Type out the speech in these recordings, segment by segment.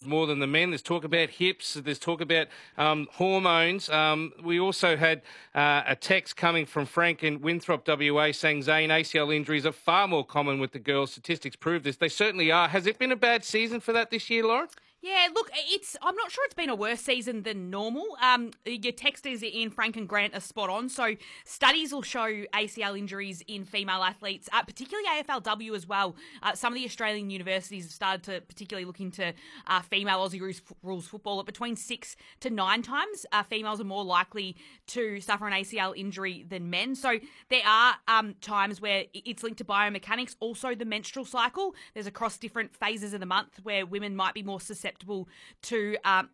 more than the men. There's talk about hips. There's talk about hormones. We also had a text coming from Frank in Winthrop, WA, saying, Zane, ACL injuries are far more common with the girls. Statistics prove this. They certainly are. Has it been a bad season for that this year, Lauren? Yeah, look, I'm not sure it's been a worse season than normal. Your texters in Frank and Grant are spot on. So studies will show ACL injuries in female athletes, particularly AFLW as well. Some of the Australian universities have started to particularly look into female Aussie rules football. At between 6 to 9 times, females are more likely to suffer an ACL injury than men. So there are times where it's linked to biomechanics. Also, the menstrual cycle. There's across different phases of the month where women might be more susceptible to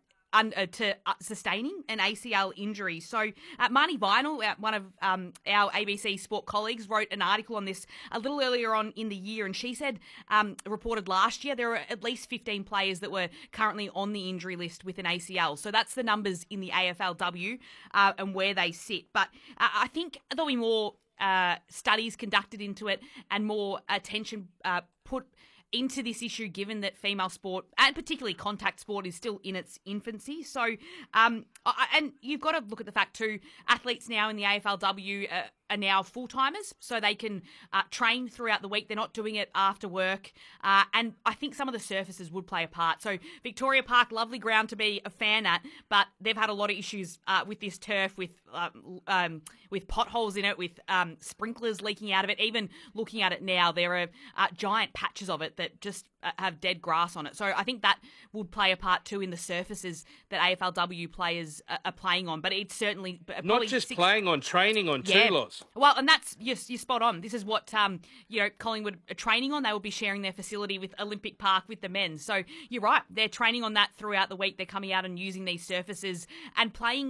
sustaining an ACL injury. So Marnie Vinyl, one of our ABC Sport colleagues, wrote an article on this a little earlier on in the year, and she said, reported last year, there are at least 15 players that were currently on the injury list with an ACL. So that's the numbers in the AFLW and where they sit. But I think there'll be more studies conducted into it and more attention put into this issue, given that female sport, and particularly contact sport, is still in its infancy. So, and you've got to look at the fact too, athletes now in the AFLW are now full-timers, so they can train throughout the week. They're not doing it after work. And I think some of the surfaces would play a part. So Victoria Park, lovely ground to be a fan at, but they've had a lot of issues with this turf, with potholes in it, with sprinklers leaking out of it. Even looking at it now, there are giant patches of it that just have dead grass on it. So I think that would play a part too in the surfaces that AFLW players are playing on. But it's certainly not just playing on, training on too, Loz. Well, and that's, you're spot on. This is what Collingwood are training on. They will be sharing their facility with Olympic Park with the men. So you're right. They're training on that throughout the week. They're coming out and using these surfaces and playing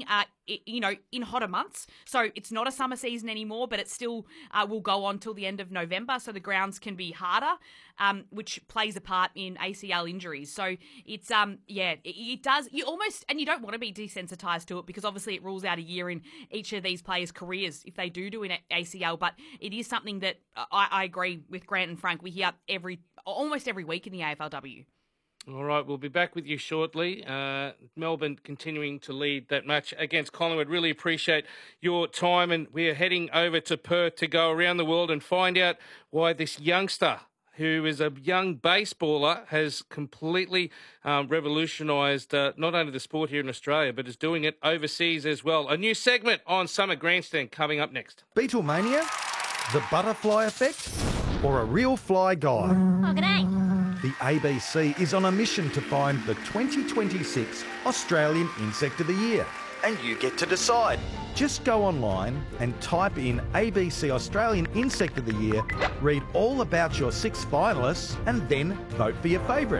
in hotter months. So it's not a summer season anymore, but it still will go on till the end of November. So the grounds can be harder, which plays a part in ACL injuries. So it's, it does. You almost, and you don't want to be desensitized to it, because obviously it rules out a year in each of these players' careers if they do an ACL. But it is something that I agree with Grant and Frank. We hear almost every week in the AFLW. All right, we'll be back with you shortly. Melbourne continuing to lead that match against Collingwood. Really appreciate your time, and we're heading over to Perth to go around the world and find out why this youngster, who is a young baseballer, has completely revolutionised not only the sport here in Australia, but is doing it overseas as well. A new segment on Summer Grandstand coming up next. Beatlemania, the butterfly effect, or a real fly guy? Oh, g'day. The ABC is on a mission to find the 2026 Australian Insect of the Year. And you get to decide. Just go online and type in ABC Australian Insect of the Year, read all about your 6 finalists, and then vote for your favourite.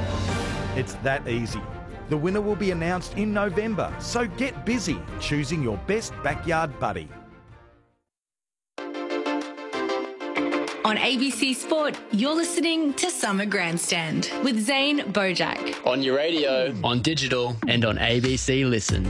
It's that easy. The winner will be announced in November, so get busy choosing your best backyard buddy. On ABC Sport, you're listening to Summer Grandstand with Zane Bojack. On your radio, on digital, and on ABC Listen.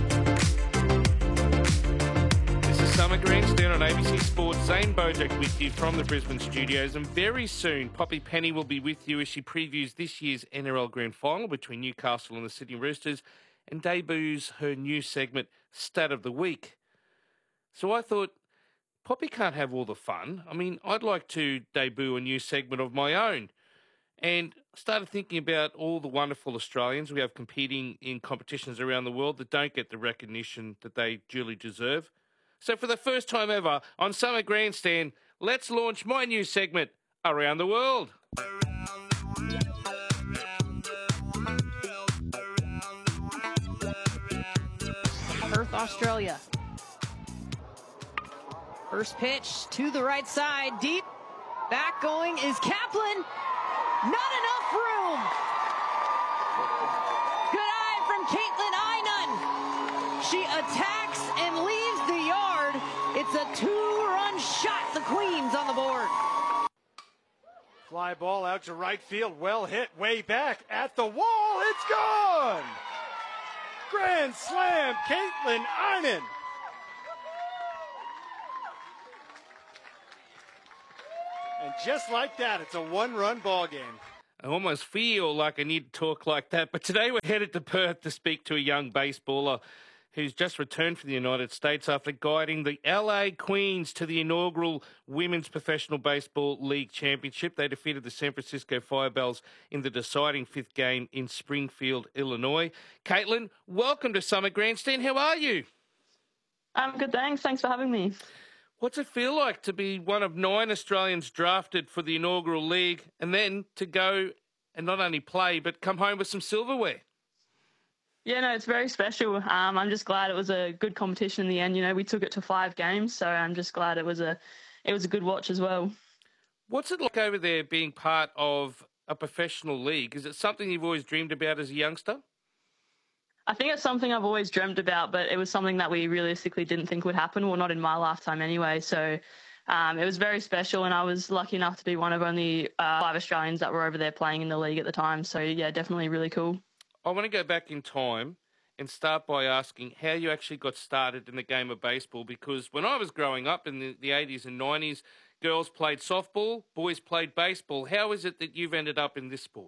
This is Summer Grandstand on ABC Sport. Zane Bojack with you from the Brisbane studios. And very soon, Poppy Penny will be with you as she previews this year's NRL Grand Final between Newcastle and the Sydney Roosters and debuts her new segment, Stat of the Week. So I thought, Poppy can't have all the fun. I mean, I'd like to debut a new segment of my own. And I started thinking about all the wonderful Australians we have competing in competitions around the world that don't get the recognition that they duly deserve. So for the first time ever on Summer Grandstand, let's launch my new segment, Around the World. Perth, Australia. First pitch to the right side, deep. Back going is Kaplan. Not enough room. Good eye from Caitlin Einan. She attacks and leaves the yard. It's a 2-run shot. The Queens on the board. Fly ball out to right field. Well hit, way back at the wall. It's gone. Grand slam, Caitlin Einan. And just like that, it's a 1-run ball game. I almost feel like I need to talk like that. But today we're headed to Perth to speak to a young baseballer who's just returned from the United States after guiding the LA Queens to the inaugural Women's Professional Baseball League Championship. They defeated the San Francisco Firebells in the deciding fifth game in Springfield, Illinois. Caitlin, welcome to Summer Grandstand. How are you? I'm good, thanks. Thanks for having me. What's it feel like to be one of 9 Australians drafted for the inaugural league and then to go and not only play but come home with some silverware? Yeah, no, it's very special. I'm just glad it was a good competition in the end. You know, we took it to 5 games, so I'm just glad it was a good watch as well. What's it like over there being part of a professional league? Is it something you've always dreamed about as a youngster? I think it's something I've always dreamt about, but it was something that we realistically didn't think would happen, well, not in my lifetime anyway. So it was very special, and I was lucky enough to be one of only 5 Australians that were over there playing in the league at the time. So, yeah, definitely really cool. I want to go back in time and start by asking how you actually got started in the game of baseball, because when I was growing up in the 80s and 90s, girls played softball, boys played baseball. How is it that you've ended up in this sport?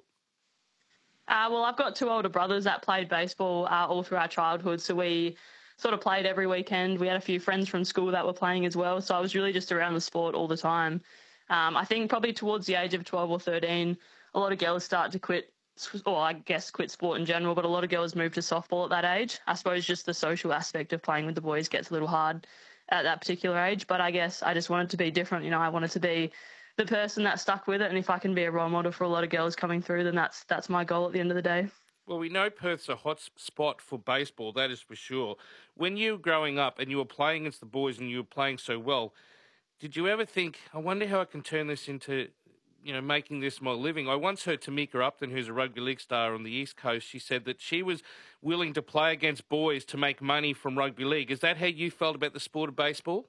Well, I've got 2 older brothers that played baseball all through our childhood, so we sort of played every weekend. We had a few friends from school that were playing as well, so I was really just around the sport all the time. I think probably towards the age of 12 or 13, a lot of girls start to quit, or I guess quit sport in general, but a lot of girls move to softball at that age. I suppose just the social aspect of playing with the boys gets a little hard at that particular age, but I guess I just wanted to be different. You know, I wanted to be the person that stuck with it, and if I can be a role model for a lot of girls coming through, then that's my goal at the end of the day. Well, we know Perth's a hot spot for baseball, that is for sure. When you were growing up and you were playing against the boys and you were playing so well, did you ever think, I wonder how I can turn this into, you know, making this my living? I once heard Tamika Upton, who's a rugby league star on the East Coast, she said that she was willing to play against boys to make money from rugby league. Is that how you felt about the sport of baseball?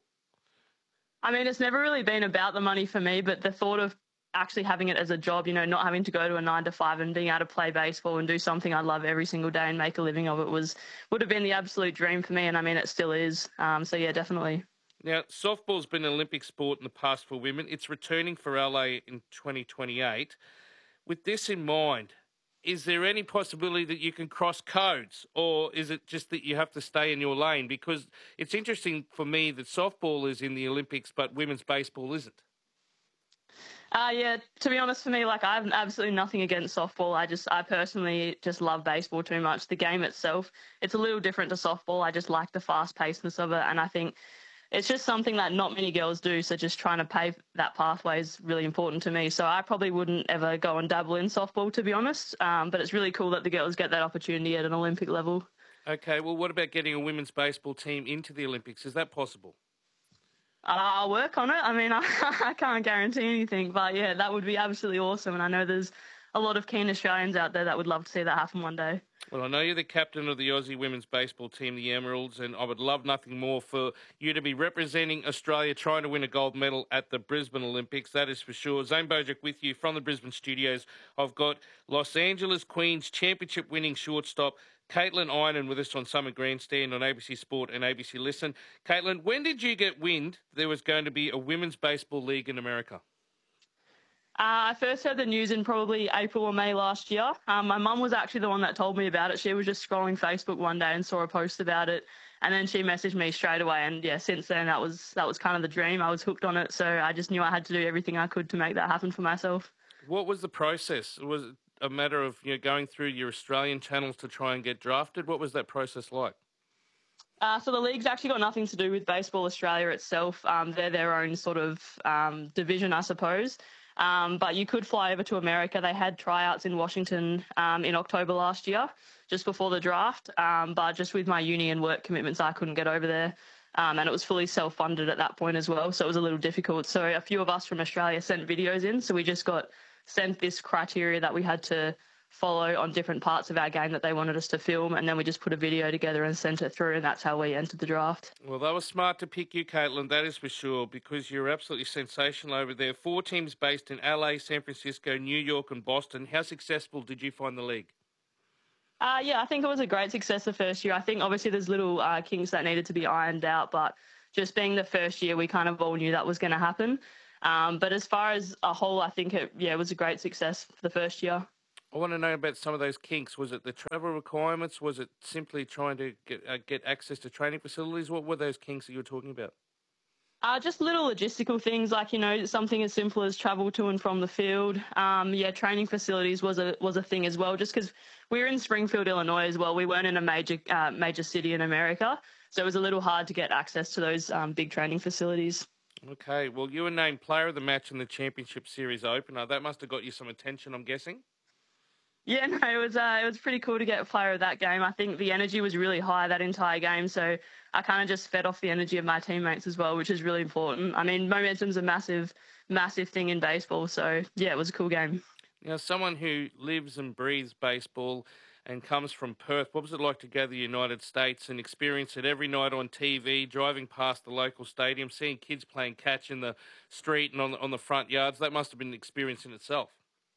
I mean, it's never really been about the money for me, but the thought of actually having it as a job, you know, not having to go to a 9 to 5 and being able to play baseball and do something I love every single day and make a living of it would have been the absolute dream for me. And I mean, it still is. So yeah, definitely. Now, softball's been an Olympic sport in the past for women. It's returning for LA in 2028. With this in mind, is there any possibility that you can cross codes, or is it just that you have to stay in your lane? Because it's interesting for me that softball is in the Olympics, but women's baseball isn't. Yeah, to be honest, for me, like, I have absolutely nothing against softball. I personally just love baseball too much. The game itself, it's a little different to softball. I just like the fast-pacedness of it, and I think it's just something that not many girls do, so just trying to pave that pathway is really important to me. So I probably wouldn't ever go and dabble in softball, to be honest, but it's really cool that the girls get that opportunity at an Olympic level. Okay, well, what about getting a women's baseball team into the Olympics? Is that possible? I'll work on it. I mean, I can't guarantee anything, but yeah, that would be absolutely awesome, and I know there's a lot of keen Australians out there that would love to see that happen one day. Well, I know you're the captain of the Aussie women's baseball team, the Emeralds, and I would love nothing more for you to be representing Australia, trying to win a gold medal at the Brisbane Olympics. That is for sure. Zane Bojic with you from the Brisbane studios. I've got Los Angeles Queens championship-winning shortstop Caitlin Einan with us on Summer Grandstand on ABC Sport and ABC Listen. Caitlin, when did you get wind there was going to be a women's baseball league in America? I first heard the news in probably April or May last year. My mum was actually the one that told me about it. She was just scrolling Facebook one day and saw a post about it, and then she messaged me straight away. And yeah, since then that was kind of the dream. I was hooked on it, so I just knew I had to do everything I could to make that happen for myself. What was the process? Was it a matter of going through your Australian channels to try and get drafted? What was that process like? So the league's actually got nothing to do with Baseball Australia itself. They're their own sort of division, I suppose. But you could fly over to America. They had tryouts in Washington in October last year, just before the draft. But just with my uni and work commitments, I couldn't get over there. And it was fully self-funded at that point as well, so it was a little difficult. So a few of us from Australia sent videos in, so we just got sent this criteria that we had to follow on different parts of our game that they wanted us to film, and then we just put a video together and sent it through, and that's how we entered the draft. Well, they were smart to pick you, Caitlin, that is for sure, because you're absolutely sensational over there. 4 teams based in LA, San Francisco, New York and Boston. How successful did you find the league? Yeah, I think it was a great success the first year. I think obviously there's little kinks that needed to be ironed out, but just being the first year, we kind of all knew that was going to happen. But as far as a whole, I think it was a great success for the first year. I want to know about some of those kinks. Was it the travel requirements? Was it simply trying to get access to training facilities? What were those kinks that you were talking about? Just little logistical things like, something as simple as travel to and from the field. Training facilities was a thing as well, just because we were in Springfield, Illinois as well. We weren't in a major city in America, so it was a little hard to get access to those big training facilities. Okay, well, you were named Player of the Match in the Championship Series opener. That must have got you some attention, I'm guessing. Yeah, no, it was pretty cool to get player of that game. I think the energy was really high that entire game, so I kind of just fed off the energy of my teammates as well, which is really important. I mean, momentum's a massive thing in baseball, so yeah, it was a cool game. Now, someone who lives and breathes baseball and comes from Perth, what was it like to go to the United States and experience it every night on TV, driving past the local stadium, seeing kids playing catch in the street and on the front yards? That must have been an experience in itself.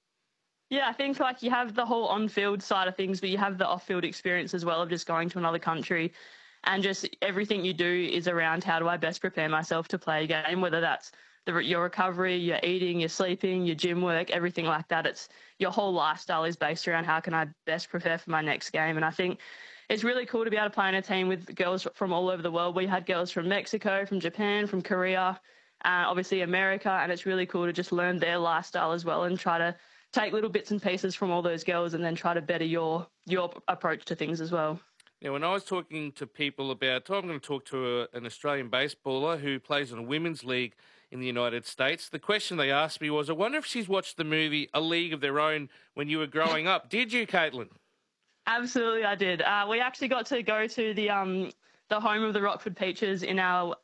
Yeah, I think you have the whole on-field side of things, but you have the off-field experience as well of just going to another country, and just everything you do is around how do I best prepare myself to play a game, whether that's your recovery, your eating, your sleeping, your gym work, everything like that. It's your whole lifestyle is based around how can I best prepare for my next game. And I think it's really cool to be able to play in a team with girls from all over the world. We had girls from Mexico, from Japan, from Korea, obviously America, and it's really cool to just learn their lifestyle as well and try to take little bits and pieces from all those girls and then try to better your approach to things as well. Now, when I was talking to people about, I'm going to talk to an Australian baseballer who plays in a women's league in the United States. The question they asked me was, I wonder if she's watched the movie A League of Their Own when you were growing up. Did you, Caitlin? Absolutely, I did. We actually got to go to the home of the Rockford Peaches in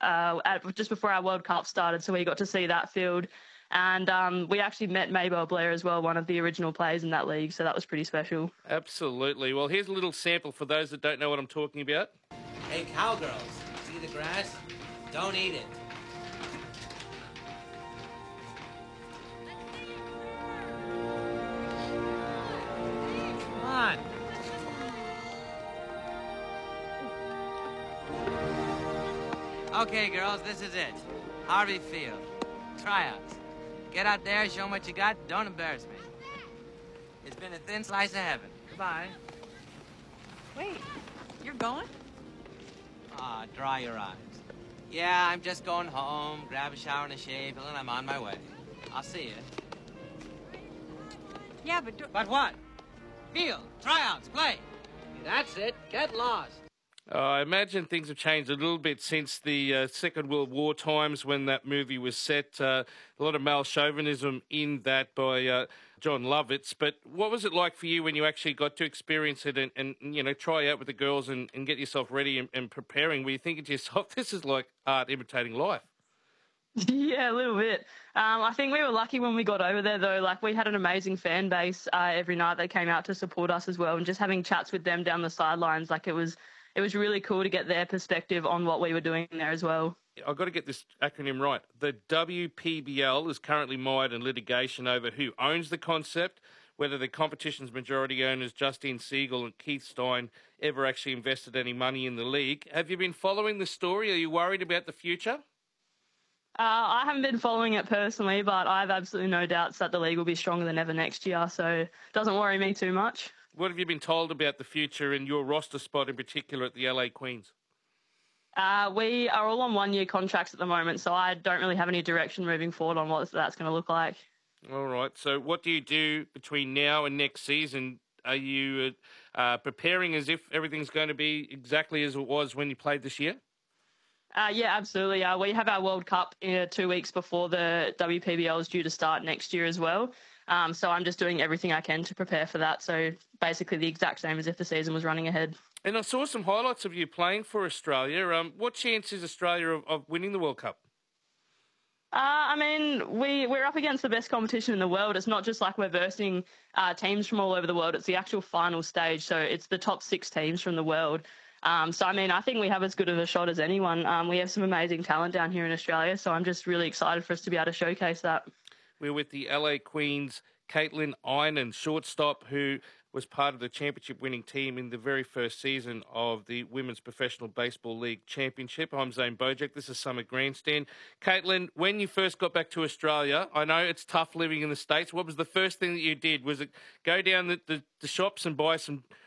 just before our World Cup started, so we got to see that field. And we actually met Maybelle Blair as well, one of the original players in that league, so that was pretty special. Absolutely. Well, here's a little sample for those that don't know what I'm talking about. Hey, cowgirls, see the grass? Don't eat it. Come on. Okay, girls, this is it. Harvey Field. Tryouts. Get out there, show them what you got, don't embarrass me. It's been a thin slice of heaven. Goodbye. Wait, you're going? Ah, dry your eyes. Yeah, I'm just going home, grab a shower and a shave, and then I'm on my way. I'll see you. Yeah, but... But what? Field, tryouts, play. That's it, get lost. I imagine things have changed a little bit since the Second World War times when that movie was set. A lot of male chauvinism in that by John Lovitz. But what was it like for you when you actually got to experience it and try out with the girls and get yourself ready and preparing? Were you thinking to yourself, this is like art imitating life? Yeah, a little bit. I think we were lucky when we got over there, though. Like, we had an amazing fan base every night. They came out to support us as well, and just having chats with them down the sidelines, like, it was really cool to get their perspective on what we were doing there as well. I've got to get this acronym right. The WPBL is currently mired in litigation over who owns the concept, whether the competition's majority owners, Justine Siegel and Keith Stein, ever actually invested any money in the league. Have you been following the story? Are you worried about the future? I haven't been following it personally, but I have absolutely no doubts that the league will be stronger than ever next year, so it doesn't worry me too much. What have you been told about the future and your roster spot in particular at the LA Queens? We are all on one-year contracts at the moment, so I don't really have any direction moving forward on what that's going to look like. All right. So what do you do between now and next season? Are you preparing as if everything's going to be exactly as it was when you played this year? Yeah, absolutely. We have our World Cup 2 weeks before the WPBL is due to start next year as well. So I'm just doing everything I can to prepare for that. So basically the exact same as if the season was running ahead. And I saw some highlights of you playing for Australia. What chance is Australia of winning the World Cup? I mean, we're up against the best competition in the world. It's not just like we're versing teams from all over the world. It's the actual final stage. So it's the top 6 teams from the world. So, I mean, I think we have as good of a shot as anyone. We have some amazing talent down here in Australia. So I'm just really excited for us to be able to showcase that. We're with the LA Queens, Caitlin Einan, shortstop, who was part of the championship-winning team in the very first season of the Women's Professional Baseball League Championship. I'm Zane Bojack. This is Summer Grandstand. Caitlin, when you first got back to Australia, I know it's tough living in the States. What was the first thing that you did? Was it go down the shops and buy some